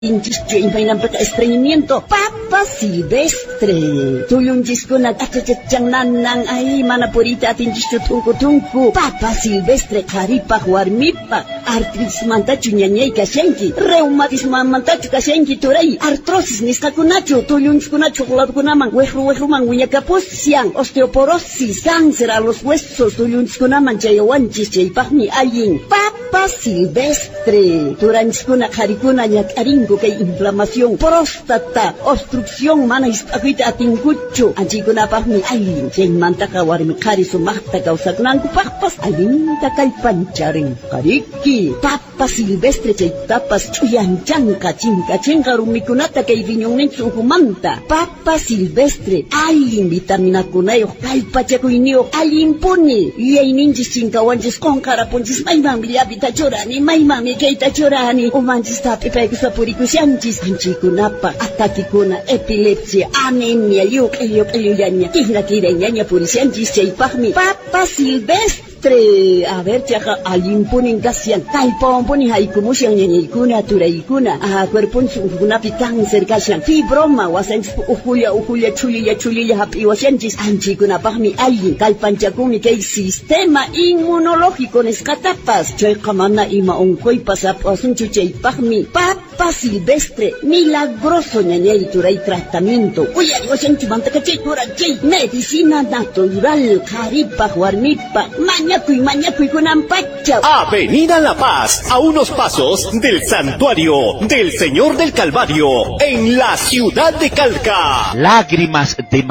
Inchis impainampak estreñimiento, papa silvestre. Tuyunchiskuna achachachananang ay manapurita atinchis tunku. Papa silvestre karipak warmipak. Artritis mantachu ñañay kashanki. Reumatismo mantachu kashanki turay. Artrosis niskakunachu. Tuyunchikunachu chocolatukunaman. Wejruman wiñakapusian. Osteoporosis. Cáncer a los huesos. Tuyunchikunaman chayawanchis chaypakmi ayin. Papa silvestre. Turanchikuna karikuna ñakaringo que inflamación, próstata, obstrucción, mana hispagüita atingucho, anchikunapagmi ayin, chay mantaka warmi kari sumaqta kawsaqnanku paqpas allinta kallpancharin, kariki, papa silvestre chay tapas chuyanchanka, chinka rumikunata kay riñonninchu ukumanta, papa silvestre, allin vitaminakunayoq, kallpachakuyniyoq, allin puni, yuyayninchis chinkawanchis qonkarapunchis mayman llapita churani, maymami kayta churani, umanchis tapipaykusa purikushanchis, anchikunapa, atakikuna, epilepsia, anemia, yuq'illuñaña, kirañaña purishanchis chaypaqmi, papa silvestre. A ver, chaja, allimpunin kasyan, kallpawanpuni haykumushan ñañaykuna, turaykuna, cuerpunchikunapi cáncer kashan, fibroma, wasanchis ujulla, chulilla, hapiwashanchis, anchikunapaqmi allin, kallpanchakumi kay sistema inmunológico nisqatapas, chayqa mana ima unquypas apasunchu chaypaqmi, papa silvestre, milagroso ñañay turay tratamiento, uyariwashanchimantaka chay chay, medicina natural, karipaq, warmipaq, mañacuy kunampacha. Avenida La Paz, a unos pasos del Santuario del Señor del Calvario, en la ciudad de Calca. Lágrimas de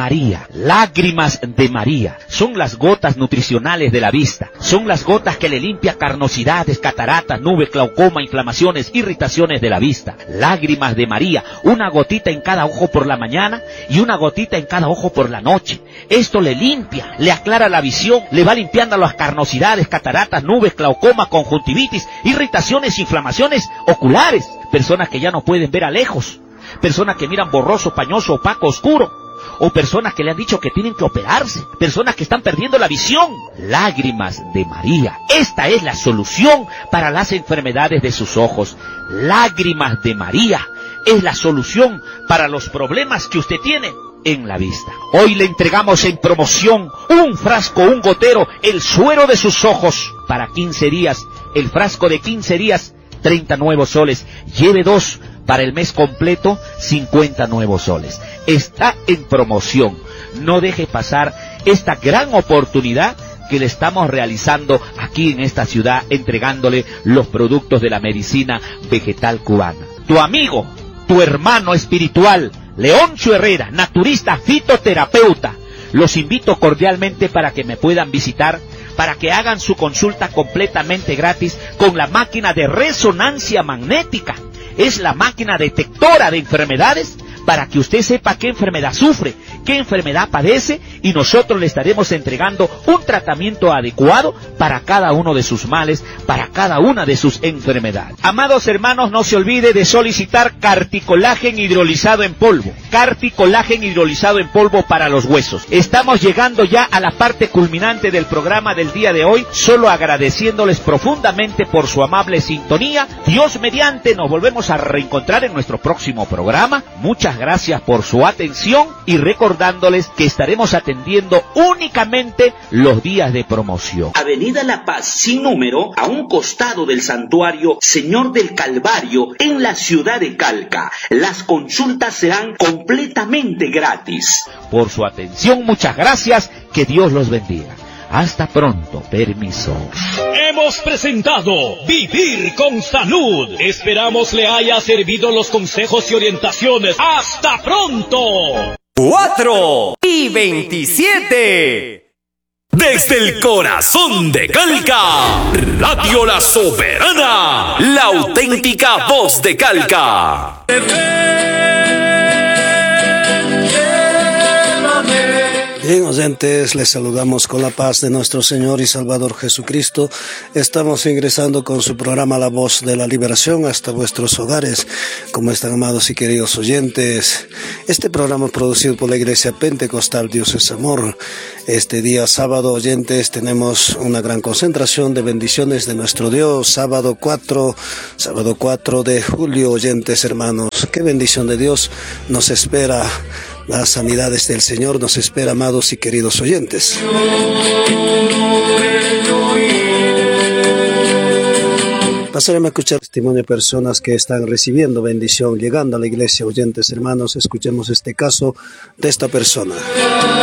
María, son las gotas nutricionales de la vista, son las gotas que le limpia carnosidades, cataratas, nubes, glaucoma, inflamaciones, irritaciones de la vista. Lágrimas de María, una gotita en cada ojo por la mañana y una gotita en cada ojo por la noche. Esto le limpia, le aclara la visión, le va limpiando las carnosidades, cataratas, nubes, glaucoma, conjuntivitis, irritaciones, inflamaciones oculares. Personas que ya no pueden ver a lejos, personas que miran borroso, pañoso, opaco, oscuro, o personas que le han dicho que tienen que operarse, personas que están perdiendo la visión. Lágrimas de María, esta es la solución para las enfermedades de sus ojos. Lágrimas de María es la solución para los problemas que usted tiene en la vista. Hoy le entregamos en promoción un frasco, un gotero, el suero de sus ojos para 15 días. El frasco de 15 días, 30 nuevos soles. Lleve 2 para el mes completo, 50 nuevos soles. Está en promoción. No deje pasar esta gran oportunidad que le estamos realizando aquí en esta ciudad, entregándole los productos de la medicina vegetal cubana. Tu amigo, tu hermano espiritual, Leoncio Herrera, naturista fitoterapeuta. Los invito cordialmente para que me puedan visitar, para que hagan su consulta completamente gratis con la máquina de resonancia magnética. Es la máquina detectora de enfermedades para que usted sepa qué enfermedad sufre, qué enfermedad padece, y nosotros le estaremos entregando un tratamiento adecuado para cada uno de sus males, para cada una de sus enfermedades. Amados hermanos, no se olvide de solicitar Carticolágen hidrolizado en polvo. Carticolágen hidrolizado en polvo para los huesos. Estamos llegando ya a la parte culminante del programa del día de hoy, solo agradeciéndoles profundamente por su amable sintonía. Dios mediante, nos volvemos a reencontrar en nuestro próximo programa. Muchas gracias por su atención y recordándoles que estaremos atendiendo únicamente los días de promoción. Avenida La Paz, sin número, a un costado del Santuario Señor del Calvario, en la ciudad de Calca. Las consultas serán completamente gratis. Por su atención, muchas gracias, que Dios los bendiga. Hasta pronto, permiso. Hemos presentado Vivir con Salud. Esperamos le haya servido los consejos y orientaciones. ¡Hasta pronto! 4:27. Desde el corazón de Calca, Radio La Soberana, la auténtica voz de Calca. Bien, oyentes, les saludamos con la paz de nuestro Señor y Salvador Jesucristo. Estamos ingresando con su programa La Voz de la Liberación hasta vuestros hogares. ¿Cómo están, amados y queridos oyentes? Este programa producido por la Iglesia Pentecostal Dios es Amor. Este día sábado, oyentes, tenemos una gran concentración de bendiciones de nuestro Dios. Sábado 4 de julio, oyentes hermanos. Qué bendición de Dios nos espera. Las sanidades del Señor nos espera, amados y queridos oyentes. Pasaremos a escuchar testimonio de personas que están recibiendo bendición, llegando a la iglesia, oyentes hermanos. Escuchemos este caso de esta persona.